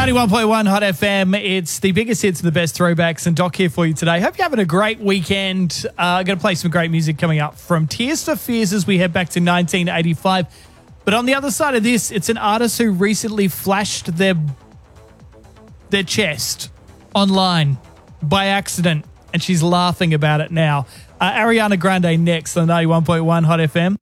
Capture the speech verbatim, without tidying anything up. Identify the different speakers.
Speaker 1: ninety-one point one Hot F M. It's the biggest hits and the best throwbacks, and Doc here for you today. Hope you're having a great weekend. I'm uh, going to play some great music coming up from Tears for Fears as we head back to nineteen eighty-five. But on the other side of this, it's an artist who recently flashed their their chest online by accident, and she's laughing about it now. Uh, Ariana Grande next on ninety-one point one Hot F M.